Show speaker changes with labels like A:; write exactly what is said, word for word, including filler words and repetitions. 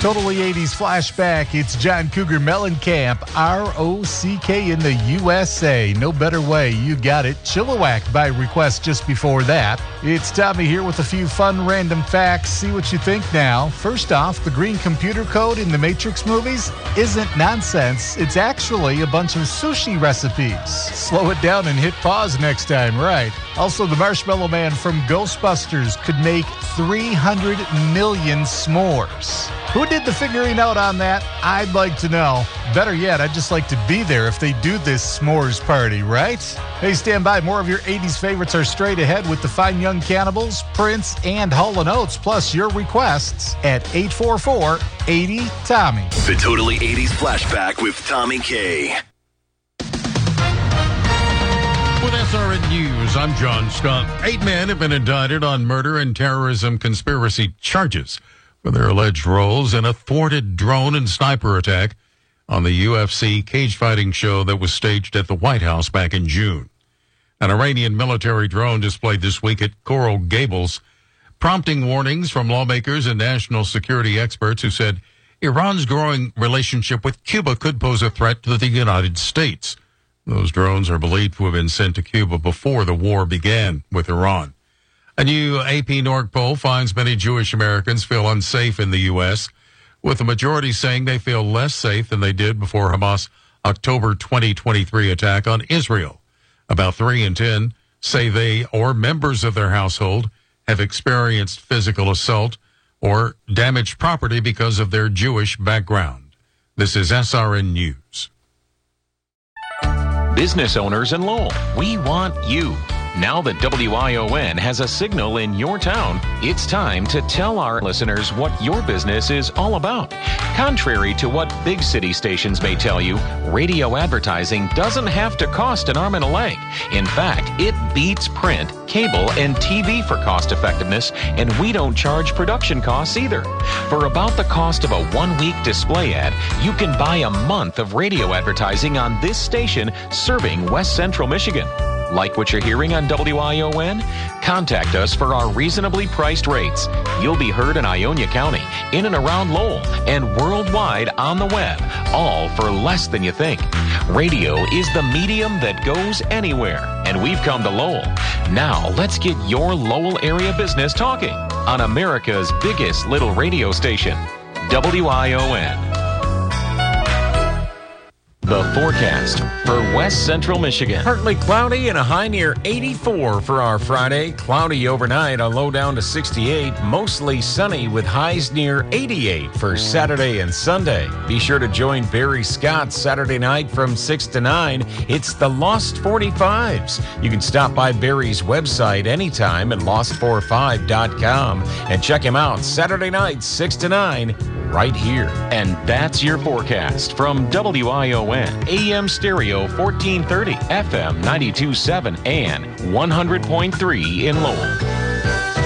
A: Totally eighties flashback. It's John Cougar Mellencamp, R O C K in the U S A. No better way. You got it. Chilliwack by request just before that. It's Tommy here with a few fun random facts. See what you think now. First off, the green computer code in the Matrix movies isn't nonsense. It's actually a bunch of sushi recipes. Slow it down and hit pause next time, right? Also, the Marshmallow Man from Ghostbusters could make three hundred million s'mores. Who did the figuring out on that? I'd like to know. Better yet, I'd just like to be there if they do this s'mores party, right? Hey, stand by. More of your eighties favorites are straight ahead with the Fine Young Cannibals, Prince, and Hall and Oates, plus your requests at eight four four, eight zero, Tommy.
B: The Totally eighties Flashback with Tommy K.
C: With S R N News, I'm John Scott. Eight men have been indicted on murder and terrorism conspiracy charges for their alleged roles in a thwarted drone and sniper attack on the U F C cage fighting show that was staged at the White House back in June. An Iranian military drone displayed this week at Coral Gables, prompting warnings from lawmakers and national security experts who said Iran's growing relationship with Cuba could pose a threat to the United States. Those drones are believed to have been sent to Cuba before the war began with Iran. A new A P Norc poll finds many Jewish Americans feel unsafe in the U S, with the majority saying they feel less safe than they did before Hamas' October twenty twenty-three attack on Israel. About three in ten say they or members of their household have experienced physical assault or damaged property because of their Jewish background. This is S R N News.
D: Business owners in Lowell, we want you. Now that W I O N has a signal in your town, it's time to tell our listeners what your business is all about. Contrary to what big city stations may tell you, radio advertising doesn't have to cost an arm and a leg. In fact, it beats print, cable, and T V for cost effectiveness, and we don't charge production costs either. For about the cost of a one-week display ad, you can buy a month of radio advertising on this station serving West Central Michigan. Like what you're hearing on W I O N? Contact us for our reasonably priced rates. You'll be heard in Ionia County, in and around Lowell, and worldwide on the web, all for less than you think. Radio is the medium that goes anywhere, and we've come to Lowell. Now, let's get your Lowell area business talking on America's biggest little radio station, W I O N. The forecast for West Central Michigan.
E: Partly cloudy and a high near eighty-four for our Friday. Cloudy overnight, a low down to sixty-eight. Mostly sunny with highs near eighty-eight for Saturday and Sunday. Be sure to join Barry Scott Saturday night from six to nine. It's the Lost forty-fives. You can stop by Barry's website anytime at lost forty-five dot com and check him out Saturday night, six to nine. Right here.
D: And that's your forecast from W I O N, A M Stereo fourteen thirty, F M ninety-two point seven, and one hundred point three in Lowell.